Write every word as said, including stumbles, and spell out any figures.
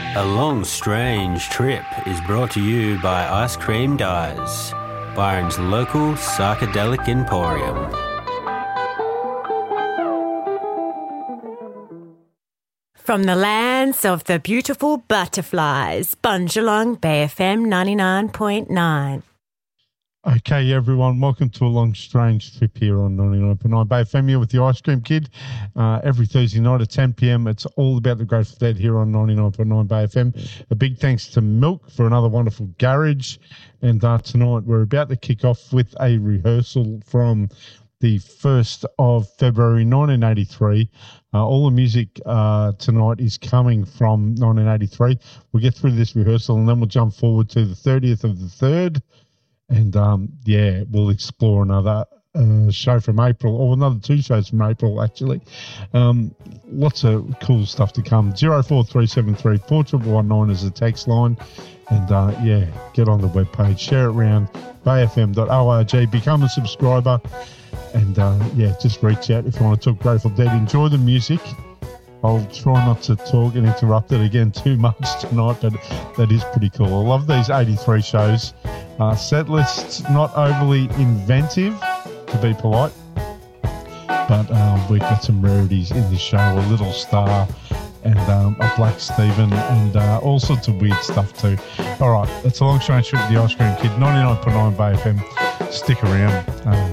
A Long Strange Trip is brought to you by Ice Cream Dyes, Byron's local psychedelic emporium. From the lands of the beautiful butterflies, Bunjalung Bay F M ninety-nine point nine. Okay, everyone, welcome to A Long Strange Trip here on ninety-nine point nine Bay F M here with the Ice Cream Kid. Uh, every Thursday night at ten p.m, it's all about the Grateful Dead here on ninety-nine point nine Bay F M. A big thanks to Milk for another wonderful garage. And uh, tonight we're about to kick off with a rehearsal from the first of February nineteen eighty-three. Uh, all the music uh, tonight is coming from nineteen eighty-three. We'll get through this rehearsal and then we'll jump forward to the thirtieth of the third. And, um, yeah, we'll explore another uh, show from April, or another two shows from April, actually. Um, lots of cool stuff to come. zero four three seven three four one one nine is the text line. And, uh, yeah, get on the webpage, share it around, bay f m dot org, become a subscriber. And, uh, yeah, just reach out if you want to talk Grateful Dead. Enjoy the music. I'll try not to talk and interrupt it again too much tonight, but that is pretty cool. I love these eighty-three shows. Uh, set lists, not overly inventive, to be polite, but um, we've got some rarities in this show, a Little Star and um, a Black Stephen and uh, all sorts of weird stuff too. All right, that's A Long Strange Trip with the Ice Cream Kid, ninety-nine point nine Bay F M. Stick around. Um,